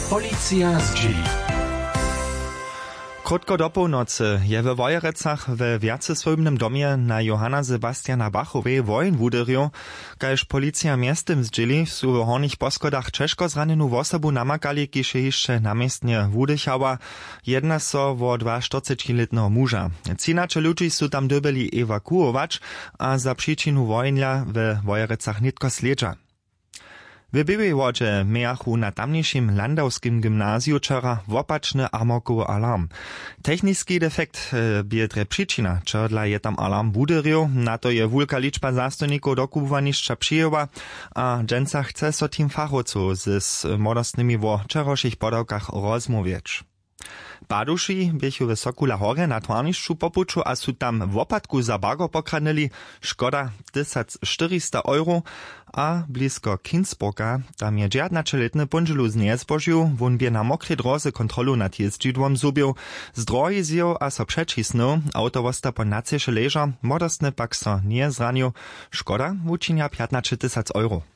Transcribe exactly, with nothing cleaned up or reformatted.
Policja z dzieli. Krótko do północy je we Wojerecach we wiacesłownym domie na Johanna Sebastiana Bachowej wojn wuderjo, kaž policja miestem zdźěli su w Hornych Poskodach ciężko zranenu wosobu namakali, kiž je jeszcze namiestnie wudychała, jedna so wo dwudziestoletniego muža. Cinače ludzi su tam dobili ewakuować, a za przyczynu wojnia we Wojerecach nitko sledža. W Białej Wodzie miachu na tamniejszym landowskim gimnazju wczoraj wopaczny amokowy alarm. Techniczny defekt bie dre przyczyna, czodla je tam alarm wuderjo, na to je wulka liczba zastojników do kubwaniszcza przyjęła, a dżęca chce so tym fachowców z młodostnymi wo wczorajszych podałkach rozmawiać. Baduši běchu w Sokula Hore na Twarnišću popuču a su tam w opadku za bago pokradnili, škoda tysiąc czterysta euro, a blisko Kinsburga tam je dżiadnačeletny punželu z niezbožiu, won bie na mokrej droze kontrolu nad jezdźidłom zubił, z drogi zjał a so přečisnął, autowosta po naceše leža, modostny pak so nie zranił, škoda wučinia piętnaście tysięcy euro.